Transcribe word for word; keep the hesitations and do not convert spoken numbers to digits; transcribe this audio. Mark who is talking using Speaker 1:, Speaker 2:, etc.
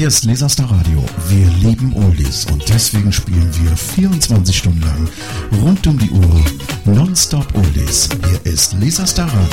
Speaker 1: Hier ist Laserstar Radio. Wir lieben Oldies und deswegen spielen wir vierundzwanzig Stunden lang rund um die Uhr nonstop Oldies. Hier ist Laserstar Radio.